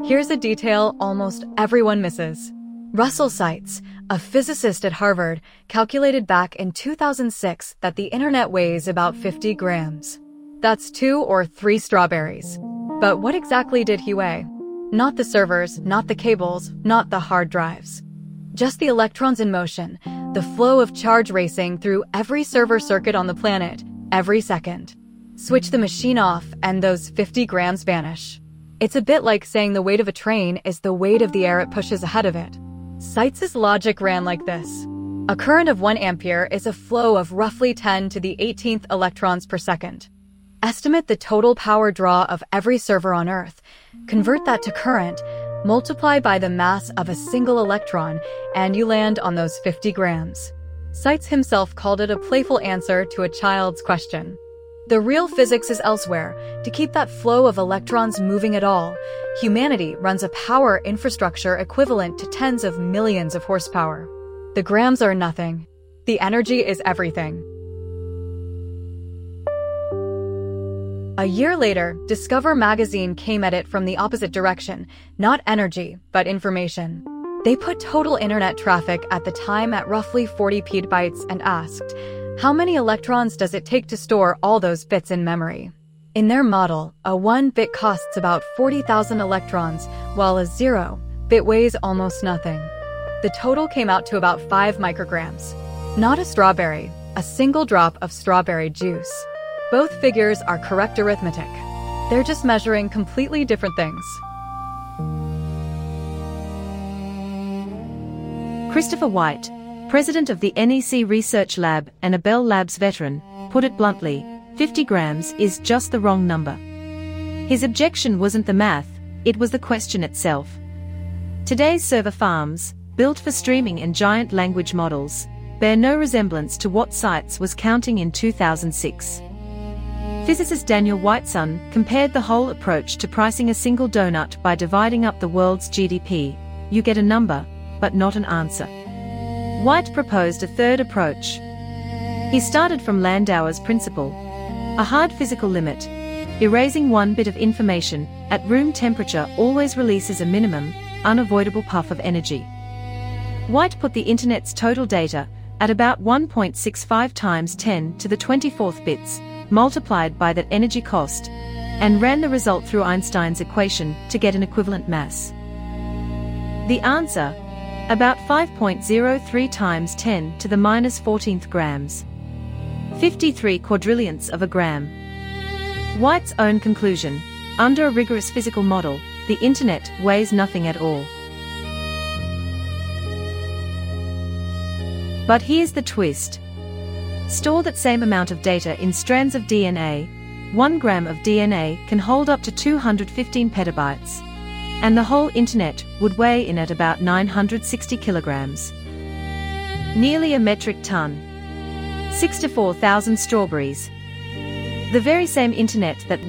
Here's a detail almost everyone misses. Russell Seitz, a physicist at Harvard, calculated back in 2006 that the internet weighs about 50 grams. That's 2 or 3 strawberries. But what exactly did he weigh? Not the servers, not the cables, not the hard drives. Just the electrons in motion, the flow of charge racing through every server circuit on the planet, every second. Switch the machine off and those 50 grams vanish. It's a bit like saying the weight of a train is the weight of the air it pushes ahead of it. Seitz's logic ran like this. A current of 1 ampere is a flow of roughly 10 to the 18th electrons per second. Estimate the total power draw of every server on Earth, convert that to current, multiply by the mass of a single electron, and you land on those 50 grams. Seitz himself called it a playful answer to a child's question. The real physics is elsewhere. To keep that flow of electrons moving at all, humanity runs a power infrastructure equivalent to tens of millions of horsepower. The grams are nothing. The energy is everything. A year later, Discover magazine came at it from the opposite direction, not energy, but information. They put total internet traffic at the time at roughly 40 petabytes and asked, how many electrons does it take to store all those bits in memory? In their model, a 1 bit costs about 40,000 electrons, while a 0 bit weighs almost nothing. The total came out to about 5 micrograms. Not a strawberry, a single drop of strawberry juice. Both figures are correct arithmetic. They're just measuring completely different things. Christopher White, president of the NEC Research Lab and a Bell Labs veteran, put it bluntly, 50 grams is just the wrong number. His objection wasn't the math, it was the question itself. Today's server farms, built for streaming and giant language models, bear no resemblance to what Seitz was counting in 2006. Physicist Daniel Whiteson compared the whole approach to pricing a single donut by dividing up the world's GDP. You get a number, but not an answer. White proposed a third approach. He started from Landauer's principle, a hard physical limit. Erasing 1 bit of information at room temperature always releases a minimum, unavoidable puff of energy. White put the internet's total data at about 1.65 times 10 to the 24th bits, multiplied by that energy cost, and ran the result through Einstein's equation to get an equivalent mass. The answer? About 5.03 times 10 to the minus 14th grams. 53 quadrillionths of a gram. White's own conclusion: under a rigorous physical model, the internet weighs nothing at all. But here's the twist. Store that same amount of data in strands of DNA. 1 gram of DNA can hold up to 215 petabytes. And the whole internet would weigh in at about 960 kilograms. Nearly a metric ton. 64,000 strawberries. The very same internet that